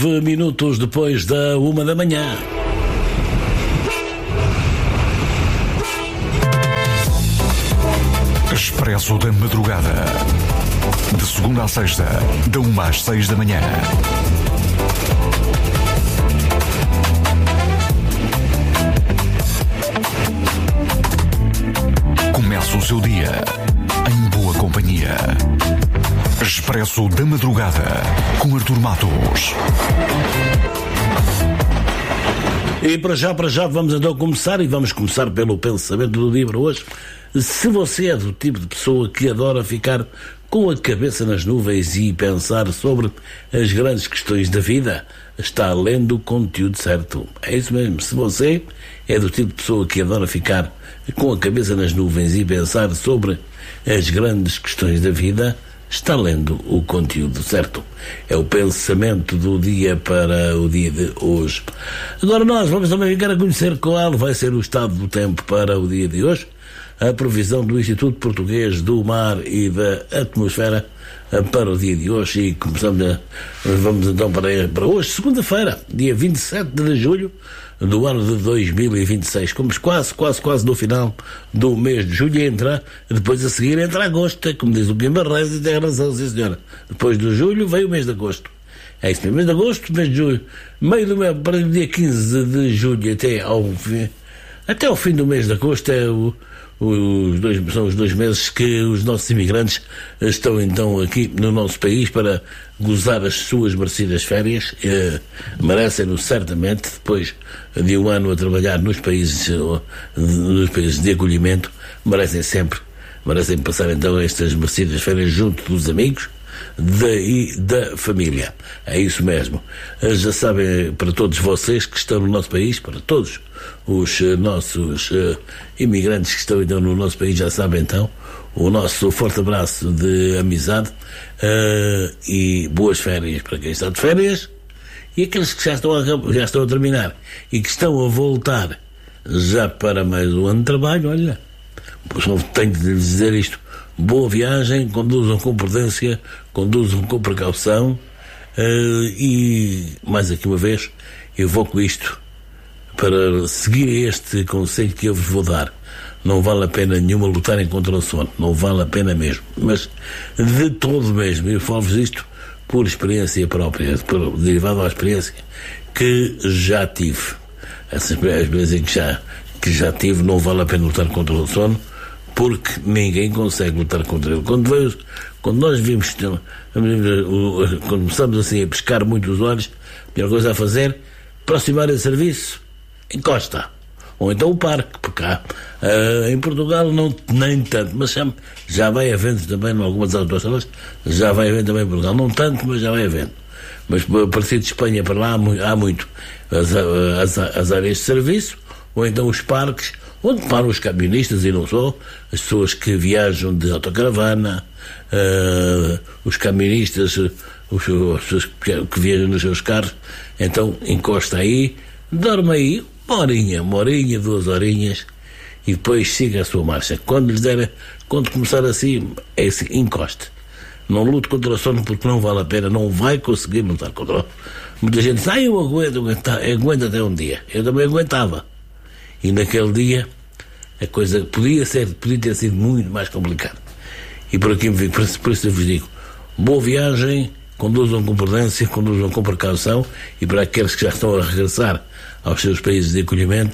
Minutos depois da 1h. Expresso da Madrugada. De segunda à sexta, da 1 às 6 da manhã. Começa o seu dia em boa companhia. Expresso da Madrugada, com Artur Matos. E para já vamos então começar, e vamos começar pelo pensamento do dia para hoje. Se você é do tipo de pessoa que adora ficar com a cabeça nas nuvens e pensar sobre as grandes questões da vida, está lendo o conteúdo certo. É isso mesmo. Se você é do tipo de pessoa que adora ficar com a cabeça nas nuvens e pensar sobre as grandes questões da vida, está lendo o conteúdo certo. É o pensamento do dia para o dia de hoje. Agora nós vamos também ficar a conhecer qual vai ser o estado do tempo para o dia de hoje. A previsão do Instituto Português do Mar e da Atmosfera para o dia de hoje. E vamos então para hoje, segunda-feira, dia 27 de julho do ano de 2026. Como quase no final do mês de julho, depois a seguir entra agosto, como diz o Guimarães, e tem razão, sim senhora. Depois de julho vem o mês de agosto. É isso mesmo, mês de agosto, mês de julho, meio do mês, para o dia 15 de julho até ao fim do mês de agosto são os 2 meses que os nossos imigrantes estão então aqui no nosso país para gozar as suas merecidas férias. Merecem-no certamente, depois de um ano a trabalhar nos países de acolhimento, merecem passar então estas merecidas férias junto dos amigos e da família. É isso mesmo. Já sabem, para todos vocês que estão no nosso país, para todos os nossos imigrantes que estão então no nosso país, já sabem então, o nosso forte abraço de amizade e boas férias para quem está de férias, e aqueles que já estão a terminar e que estão a voltar já para mais um ano de trabalho. Olha, só tenho de lhes dizer isto: boa viagem, conduzam com prudência, conduzam com precaução, e mais aqui uma vez eu vou com isto para seguir este conselho que eu vos vou dar. Não vale a pena nenhuma lutarem contra o sono, não vale a pena mesmo, mas de todo mesmo. Eu falo-vos isto por experiência própria, derivado à experiência que já tive. Essa experiência que já tive, não vale a pena lutar contra o sono, porque ninguém consegue lutar contra ele. Quando nós vimos, quando começamos assim a pescar muito os olhos, a primeira coisa a fazer, aproximar esse serviço, encosta. Ou então o parque, porque cá em Portugal nem tanto, mas já vai havendo também em algumas autoestradas, já vai havendo também em Portugal, não tanto, mas já vai havendo. Mas a partir de Espanha para lá há muito as áreas de serviço, ou então os parques, onde param os camionistas e não só, as pessoas que viajam de autocaravana, os camionistas, as pessoas que viajam nos seus carros. Então encosta aí, dorme aí uma horinha, 2 horinhas, e depois siga a sua marcha. Quando começar assim, é assim, encoste. Não lute contra o sono, porque não vale a pena, não vai conseguir lutar contra o... Muita gente diz: eu aguento até um dia. Eu também aguentava. E naquele dia a coisa podia ter sido muito mais complicada. E por isso eu vos digo: boa viagem, conduzam com prudência, conduzam com precaução, e para aqueles que já estão a regressar aos seus países de acolhimento,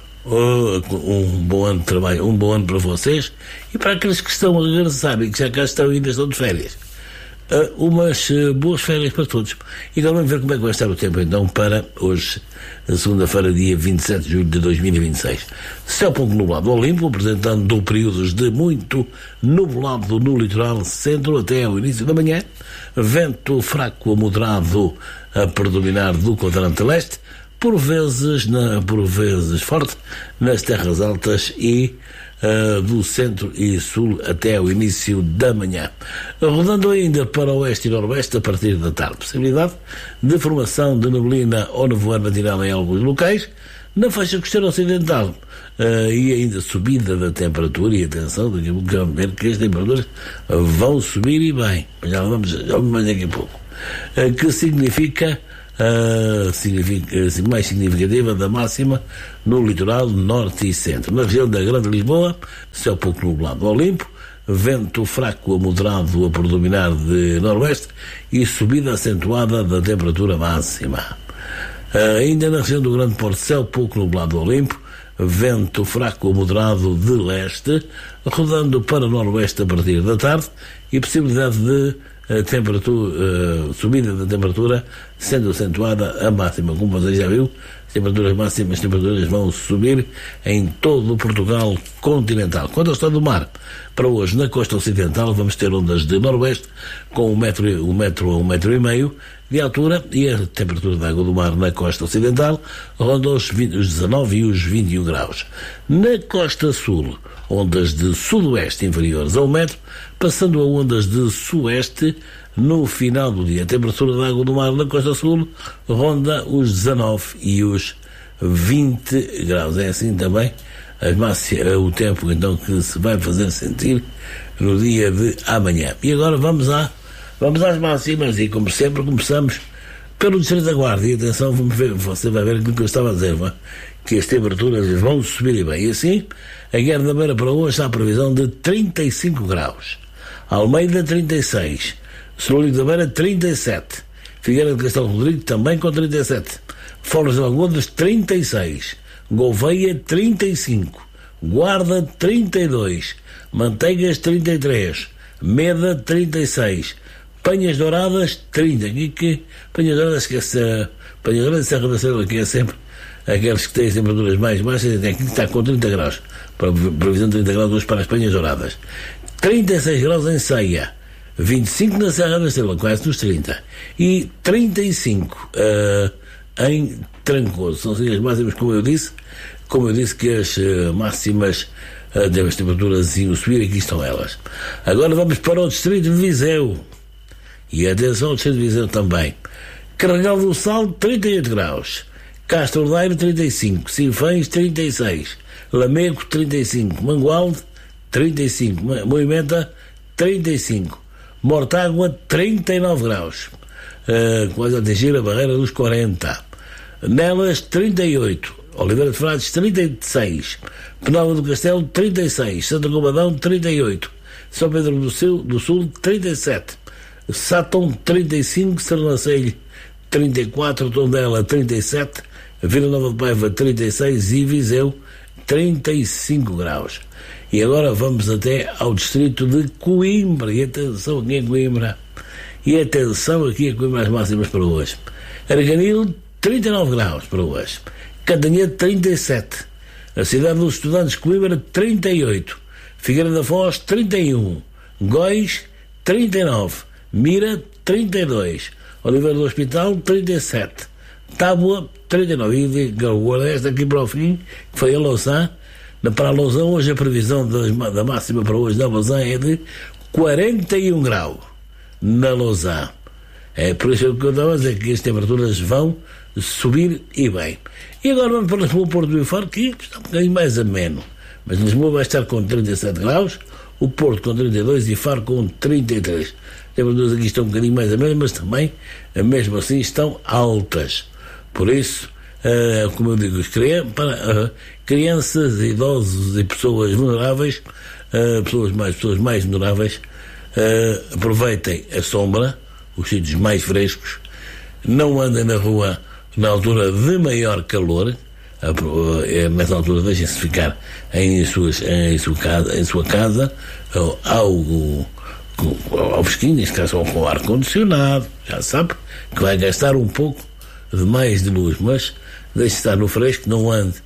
um bom ano de trabalho, um bom ano para vocês, e para aqueles que estão a regressar e que já cá estão e ainda estão de férias, umas boas férias para todos. E agora vamos ver como é que vai estar o tempo então para hoje, segunda-feira, dia 27 de julho de 2026. Céu pouco nublado ou limpo, apresentando períodos de muito nublado no litoral centro até ao início da manhã, vento fraco a moderado a predominar do quadrante leste, por vezes forte nas terras altas e do centro e sul até o início da manhã. Rodando ainda para o oeste e noroeste a partir da tarde. Possibilidade de formação de neblina ou nevoeiro matinal em alguns locais. Na faixa costeira ocidental e ainda subida da temperatura, e atenção, daqui a pouco vamos ver que as temperaturas vão subir e bem, já vamos mais daqui a pouco, que significa mais significativa da máxima no litoral norte e centro. Na região da Grande Lisboa, céu pouco nublado ou limpo, vento fraco a moderado a predominar de noroeste e subida acentuada da temperatura máxima. Ainda na região do Grande Porto, céu pouco nublado ou limpo, vento fraco a moderado de leste, rodando para noroeste a partir da tarde e possibilidade de subida da temperatura sendo acentuada a máxima. Como você já viu, as temperaturas máximas, as temperaturas vão subir em todo o Portugal continental. Quanto ao estado do mar, para hoje na costa ocidental vamos ter ondas de noroeste com 1 metro a 1,5 metro de altura e a temperatura da água do mar na costa ocidental ronda os 19 e os 21 graus. Na costa sul, ondas de sudoeste inferiores a 1 metro, passando a ondas de sueste no final do dia. A temperatura da água do mar na costa sul ronda os 19 e os 20 graus. É assim também o tempo então que se vai fazer sentir no dia de amanhã. E agora vamos às máximas e, como sempre, começamos pelo Distrito da Guarda. E atenção, vamos ver, você vai ver aquilo que eu estava a dizer, que as temperaturas vão subir e bem. E assim, a Guerra da Beira para hoje há a previsão de 35 graus. Almeida 36, Sololho da Beira 37, Figueira de Castelo Rodrigo também com 37, Foles de Lagoas 36, Gouveia 35, Guarda 32, Manteigas 33, Meda 36, Penhas Douradas 30. Penhas Douradas, Penhas Douradas e Serra da Estrela, que é sempre aqueles que têm as temperaturas mais baixas, aqui que está com 30 graus, para previsão de 30 graus hoje para as Penhas Douradas. 36 graus em Ceia, 25 na Serra da Estrela, quase nos 30, e 35 em Trancoso. São assim as máximas, como eu disse que as máximas das temperaturas iam subir, aqui estão elas. Agora vamos para o Distrito de Viseu, e atenção ao Distrito de Viseu também. Carregal do Sal 38 graus, Castro Daire 35, Sinfãs 36, Lamego 35, Mangualde 35, Moimenta 35, Mortágua 39 graus, quase a atingir a barreira dos 40, Nelas 38, Oliveira de Frades 36, Penalva do Castelo 36, Santa Combadão 38, São Pedro do Sul 37, Sátão 35, Sernancelho 34, Tondela 37, Vila Nova de Paiva 36 e Viseu 35 graus. E agora vamos até ao distrito de Coimbra. E atenção aqui a Coimbra. E atenção aqui a Coimbra, as máximas para hoje. Arganil 39 graus para hoje. Cantanhede 37. A cidade dos estudantes Coimbra 38. Figueira da Foz 31. Góis 39. Mira 32. Oliveira do Hospital 37. Tábua 39. E agora esta aqui para o fim, que foi a Lousã. Para a Lousã, hoje a previsão da máxima para hoje da Lousã é de 41 graus na Lousã. É por isso que eu estava a dizer que as temperaturas vão subir e bem. E agora vamos para Lisboa, Porto e Faro, que está um bocadinho mais ameno. Mas Lisboa vai estar com 37 graus, o Porto com 32 e Faro com 33. As temperaturas aqui estão um bocadinho mais amenas, mas também, mesmo assim, estão altas. Por isso, como eu digo, para crianças, idosos e pessoas vulneráveis, pessoas mais vulneráveis, aproveitem a sombra, os sítios mais frescos, não andem na rua na altura de maior calor, nessa altura deixem-se ficar em sua casa, ao fresquinho, neste caso com o ar-condicionado, já sabe que vai gastar um pouco de mais de luz, mas deixe estar no fresco, não ande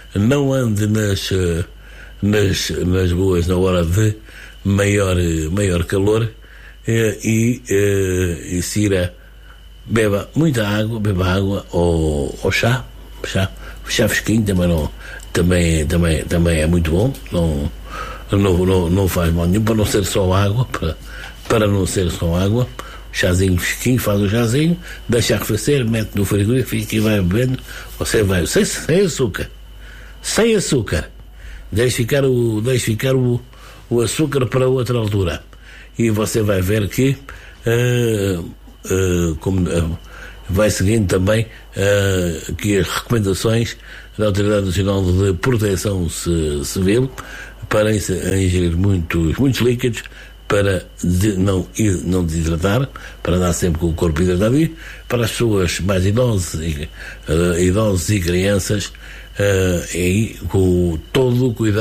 nas ruas na hora de maior calor, e Cira beba muita água, ou chá fresquinho também é muito bom, não faz mal nenhum, para não ser só água, chazinho fresquinho, faz o chazinho, deixa arrefecer, mete no frigorífico e vai bebendo. Você vai sem açúcar, deixe ficar o açúcar para outra altura, e você vai ver que vai seguindo também aqui as recomendações da Autoridade Nacional de Proteção Civil para ingerir muitos líquidos, para não desidratar, para andar sempre com o corpo hidratado, e para as pessoas mais idosos e crianças, com todo o cuidado